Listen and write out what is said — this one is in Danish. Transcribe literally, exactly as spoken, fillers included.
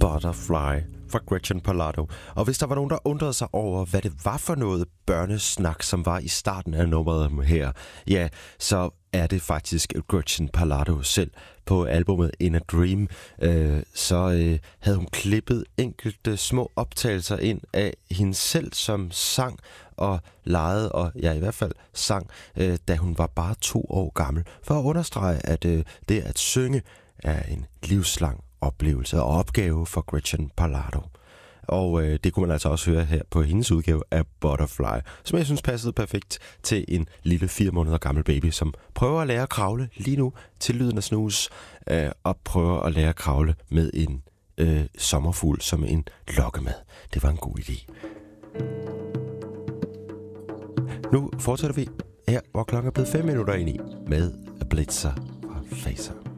Butterfly fra Gretchen Parlato. Og hvis der var nogen, der undrede sig over, hvad det var for noget børnesnak, som var i starten af nummeret her, ja, så er det faktisk Gretchen Parlato selv. På albumet In a Dream, øh, så øh, havde hun klippet enkelte små optagelser ind af hende selv, som sang og legede, og ja, i hvert fald sang, øh, da hun var bare to år gammel, for at understrege, at øh, det at synge er en livslang oplevelse og opgave for Gretchen Parlato. Og øh, det kunne man altså også høre her på hendes udgave af Butterfly, som jeg synes passede perfekt til en lille fire måneder gammel baby, som prøver at lære at kravle lige nu til lyden af snus, øh, og prøver at lære at kravle med en øh, sommerfugl som en lokkemad. Det var en god idé. Nu fortsætter vi her, hvor klokken er blevet fem minutter ind i med Blitzer fra Facer.